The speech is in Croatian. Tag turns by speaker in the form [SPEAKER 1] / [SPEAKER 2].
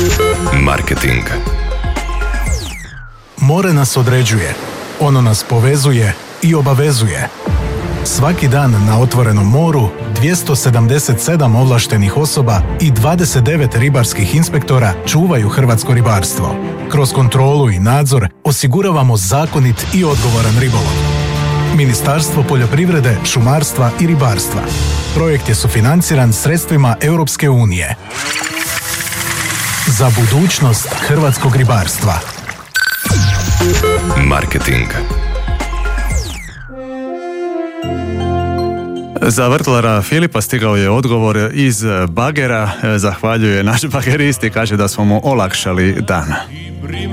[SPEAKER 1] Marketing.
[SPEAKER 2] More nas određuje, ono nas povezuje i obavezuje. Svaki dan na otvorenom moru 277 ovlaštenih osoba i 29 ribarskih inspektora čuvaju hrvatsko ribarstvo. Kroz kontrolu i nadzor osiguravamo zakonit i odgovoran ribolov. Ministarstvo poljoprivrede, šumarstva i ribarstva. Projekt je sufinanciran sredstvima Europske unije. Za budućnost hrvatskog ribarstva.
[SPEAKER 1] Marketing.
[SPEAKER 3] Za vrtlara Filipa stigao je odgovor iz bagera. Zahvaljuje naš bagerist i kaže da smo mu olakšali dan.